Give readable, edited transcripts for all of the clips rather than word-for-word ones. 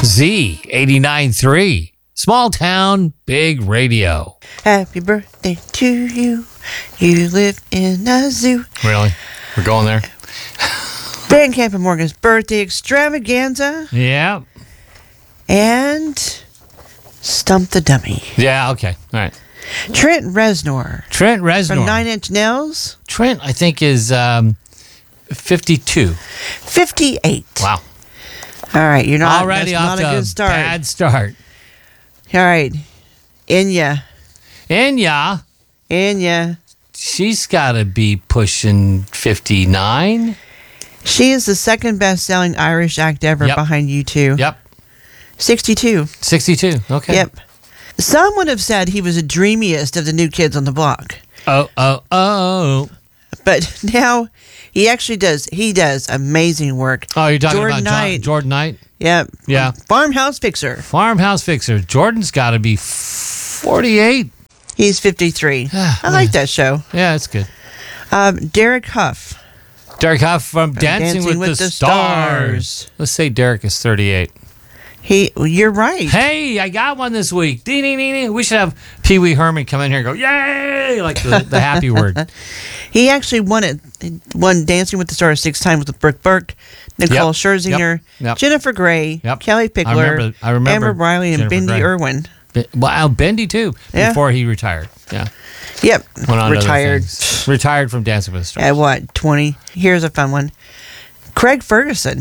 Z89.3. Small town, big radio. Happy birthday to you. You live in a zoo. Really? We're going there? Van Camp and Morgan's birthday extravaganza. Yeah. And Stump the Dummy. Yeah, okay. All right. Trent Reznor. From 9 Inch Nails. Trent, I think, is 52. 58. Wow. All right, you're not Already that's off not to a good start. bad start. All right. Enya. Enya, she's got to be pushing 59. She is the second best-selling Irish act ever behind U2. Yep. 62. 62, okay. Yep. Some would have said he was the dreamiest of the new kids on the block. Oh. But now he actually does. He does amazing work. Oh, you're talking Jordan about Knight. Jordan Knight? Yep. Yeah. Farmhouse Fixer. Farmhouse Fixer. Jordan's got to be 48. He's 53. I like that show. Yeah, it's good. Derek Huff. Derek Huff from Dancing with the Stars. Let's say Derek is 38. You're right. Hey, I got one this week. Ding, ding, ding, ding. We should have Pee Wee Herman come in here and go, yay, like the happy word. He actually won Dancing with the Stars 6 times with Brooke Burke, Nicole Scherzinger, Jennifer Grey, Kelly Pickler, I remember Amber Riley, and Jennifer Bendy Grey. Irwin. Wow, Bendy too, before he retired. Yeah. Yep. Went on to other Retired. things. Retired from Dancing with the Stars. At what, 20? Here's a fun one. Craig Ferguson.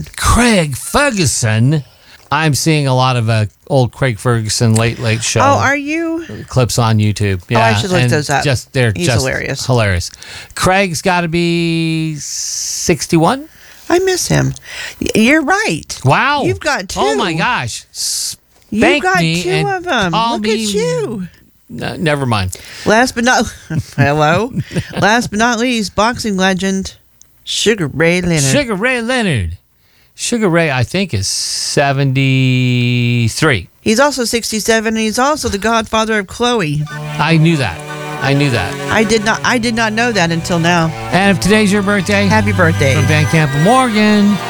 I'm seeing a lot of old Craig Ferguson late show. Oh, are you? Clips on YouTube. Yeah, I should look those up. They're He's just hilarious. Craig's got to be 61. I miss him. You're right. Wow. You've got 2. Oh my gosh. You've got 2 and of them. call Look at me- you. Never mind. Last but not least, boxing legend Sugar Ray Leonard. Sugar Ray, I think, is 73. He's also 67, and he's also the godfather of Chloe. I knew that. I did not know that until now. And if today's your birthday, Happy birthday. from Van Camp and Morgan.